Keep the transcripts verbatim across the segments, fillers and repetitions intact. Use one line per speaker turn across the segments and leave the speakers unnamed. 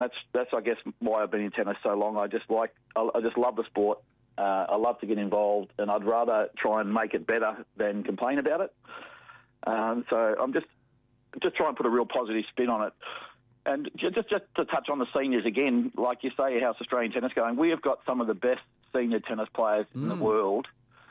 That's, that's I guess, why I've been in tennis so long. I just like, I, I just love the sport. Uh, I love to get involved, and I'd rather try and make it better than complain about it. Um, so I'm just just trying to put a real positive spin on it. And just, just just to touch on the seniors again, like you say, how's Australian tennis going? We have got some of the best senior tennis players mm. in the world.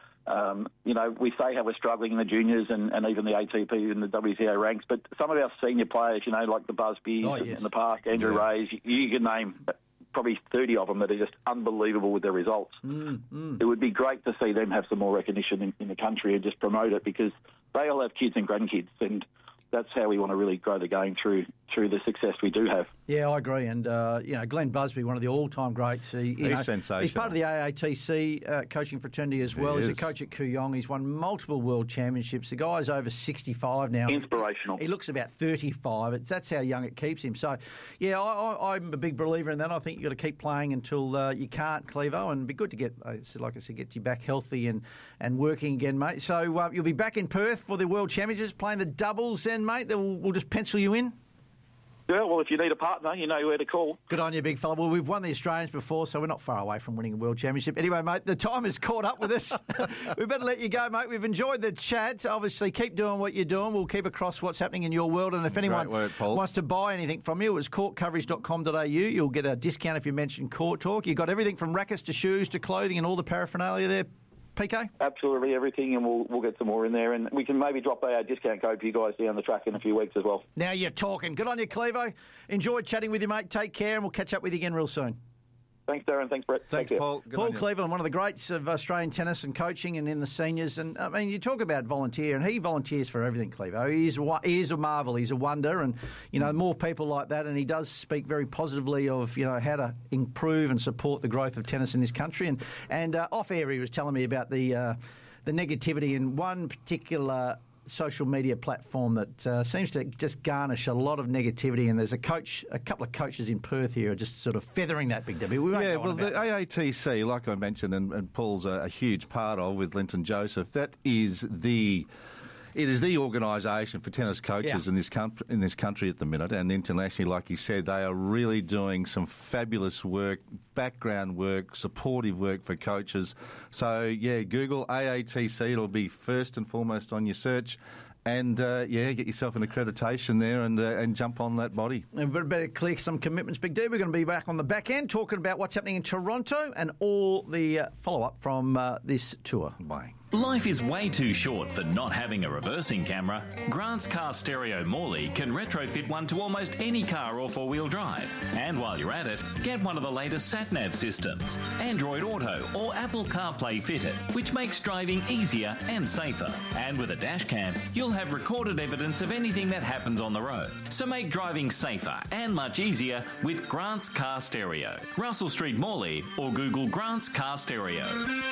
Um, you know, we say how we're struggling in the juniors and, and even the A T P and the W T A ranks, but some of our senior players, you know, like the Busbys
oh, yes.
in the Park, Andrew yeah. Rays, you, you can name probably thirty of them that are just unbelievable with their results.
Mm, mm.
It would be great to see them have some more recognition in, in the country and just promote it, because they all have kids and grandkids, and that's how we want to really grow the game through through the success we do have.
Yeah, I agree. And, uh, you know, Glenn Busby, one of the all-time greats. He, you
he's
know,
sensational.
He's part of the A A T C uh, coaching fraternity as well.
He
he's
is.
a coach at Kooyong. He's won multiple world championships. The guy's over sixty-five now.
Inspirational.
He looks about thirty-five. It's, that's how young it keeps him. So, yeah, I, I, I'm a big believer in that. I think you've got to keep playing until uh, you can't, Clevo, and it'd be good to get, like I said, get you back healthy and, and working again, mate. So uh, you'll be back in Perth for the World Championships, playing the doubles then, mate. We'll, we'll just pencil you in.
Yeah, well, if you need a partner, you know where to call.
Good on you, big fella. Well, we've won the Australians before, so we're not far away from winning a World Championship. Anyway, mate, the time has caught up with us. We better let you go, mate. We've enjoyed the chat. Obviously, keep doing what you're doing. We'll keep across what's happening in your world. And if anyone
word,
wants to buy anything from you, it's court coverage dot com dot a u. You'll get a discount if you mention Court Talk. You've got everything from rackets to shoes to clothing and all the paraphernalia there, P K?
Absolutely everything, and we'll we'll get some more in there, and we can maybe drop a discount code for you guys down the track in a few weeks as well.
Now you're talking. Good on you, Clevo. Enjoyed chatting with you, mate. Take care, and we'll catch up with you again real soon.
Thanks, Darren. Thanks, Brett.
Thanks, Paul. Good
Paul Cleveland, one of the greats of Australian tennis and coaching and in the seniors. And, I mean, you talk about volunteer, and he volunteers for everything, Clevo. He's, he's a marvel. He's a wonder. And, you know, more people like that. And he does speak very positively of, you know, how to improve and support the growth of tennis in this country. And, and uh, off-air, he was telling me about the, uh, the negativity in one particular social media platform that uh, seems to just garnish a lot of negativity, and there's a coach, a couple of coaches in Perth here are just sort of feathering that, Big W. We won't
yeah,
go on
well,
about
the A A T C, like I mentioned, and, and Paul's a, a huge part of with Linton Joseph, that is the... It is the organisation for tennis coaches
Yeah.
in this com- in this country at the minute, and internationally, like you said, they are really doing some fabulous work, background work, supportive work for coaches. So, yeah, Google A A T C, it'll be first and foremost on your search. And, uh, yeah, get yourself an accreditation there and uh, and jump on that body.
And we better clear some commitments, Big D. We're going to be back on the back end talking about what's happening in Toronto and all the uh, follow-up from uh, this tour.
Bye.
Life is way too short for not having a reversing camera. Grant's Car Stereo Morley can retrofit one to almost any car or four-wheel drive. And while you're at it, get one of the latest sat-nav systems, Android Auto or Apple CarPlay fitted, which makes driving easier and safer. And with a dash cam, you'll have recorded evidence of anything that happens on the road. So make driving safer and much easier with Grant's Car Stereo. Russell Street Morley or Google Grant's Car Stereo.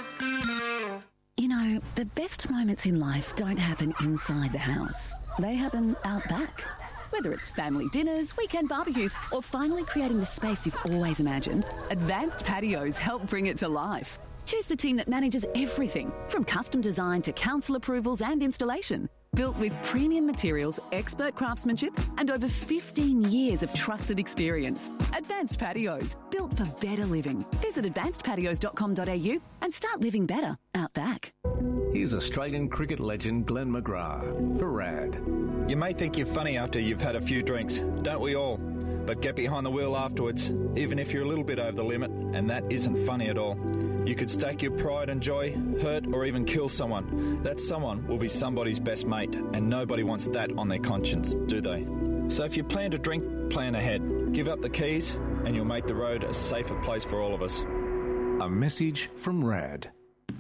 You know, the best moments in life don't happen inside the house. They happen out back. Whether it's family dinners, weekend barbecues, or finally creating the space you've always imagined, Advanced Patios help bring it to life. Choose the team that manages everything, from custom design to council approvals and installation. Built with premium materials, expert craftsmanship, and over fifteen years of trusted experience. Advanced Patios, built for better living. Visit advanced patios dot com dot a u and start living better out back.
Here's Australian cricket legend Glenn McGrath for RAD.
You may think you're funny after you've had a few drinks, don't we all? But get behind the wheel afterwards, even if you're a little bit over the limit, and that isn't funny at all. You could stake your pride and joy, hurt or even kill someone. That someone will be somebody's best mate, and nobody wants that on their conscience, do they? So if you plan to drink, plan ahead. Give up the keys, and you'll make the road a safer place for all of us.
A message from RAD.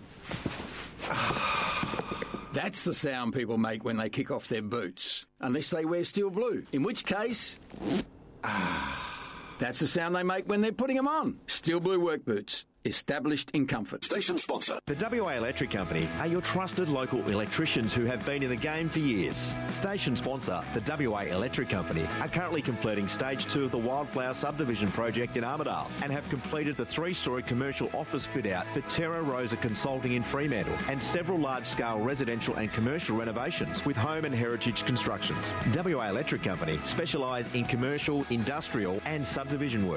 That's the sound people make when they kick off their boots. Unless they wear steel blue. In which case... Ah, that's the sound they make when they're putting them on. Steel blue work boots. Established in comfort.
Station sponsor.
The W A Electric Company are your trusted local electricians who have been in the game for years. Station sponsor, the W A Electric Company, are currently completing stage two of the Wildflower subdivision project in Armidale and have completed the three-storey commercial office fit-out for Terra Rosa Consulting in Fremantle and several large-scale residential and commercial renovations with Home and Heritage Constructions. W A Electric Company specialise in commercial, industrial and subdivision work.